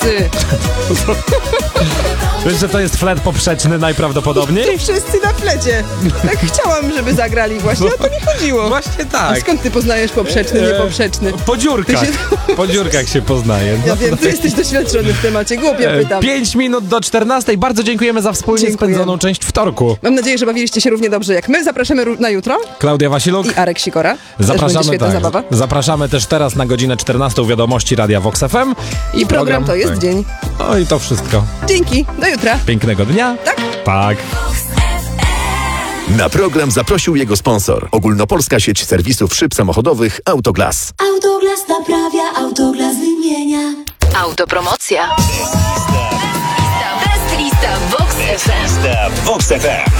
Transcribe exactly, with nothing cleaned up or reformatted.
Ty. Wiesz, że to jest flet poprzeczny najprawdopodobniej? Wszyscy na flecie. Tak chciałam, żeby zagrali właśnie, o to mi chodziło. Właśnie A tak. skąd ty poznajesz poprzeczny, niepoprzeczny? Po dziurkach. Ty się- Po dziurkach się poznaje. Ja wiem, ty jesteś doświadczony w temacie, głupio pytam. Pięć minut do czternastej. Bardzo dziękujemy za wspólnie Dziękuję. spędzoną część wtorku. Mam nadzieję, że bawiliście się równie dobrze jak my. Zapraszamy ró- na jutro. Klaudia Wasiluk. I Arek Sikora. Też będzie Zapraszamy, świetna tak. zabawa. Zapraszamy też teraz na godzinę czternastą wiadomości Radia Vox F M. I program To Jest tak. Dzień. No i to wszystko. Dzięki, do jutra. Pięknego dnia. Tak? Tak. Na program zaprosił jego sponsor. Ogólnopolska sieć serwisów szyb samochodowych Autoglas. Autoglas naprawia, Autoglas wymienia. Autopromocja. Test lista Vox F M. Vox F M.